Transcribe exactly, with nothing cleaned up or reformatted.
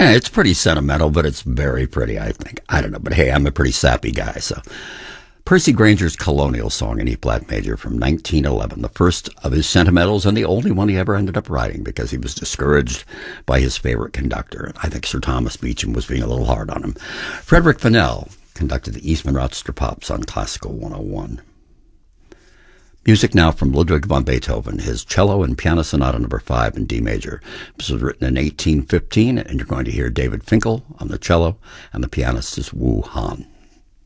Yeah, it's pretty sentimental, but it's very pretty, I think. I don't know, but hey, I'm a pretty sappy guy, so. Percy Granger's Colonial Song in E-flat major from nineteen eleven, the first of his sentimentals and the only one he ever ended up writing because he was discouraged by his favorite conductor. I think Sir Thomas Beecham was being a little hard on him. Frederick Fennell conducted the Eastman Rochester Pops on Classical one oh one. Music now from Ludwig van Beethoven, his Cello and Piano Sonata number five in D major. This was written in eighteen fifteen, and you're going to hear David Finkel on the cello, and the pianist is Wu Han.